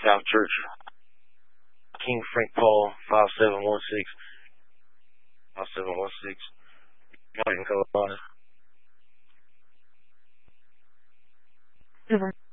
South Church. King Frank Paul, 5716. 5716. Martin, Carolina. Over.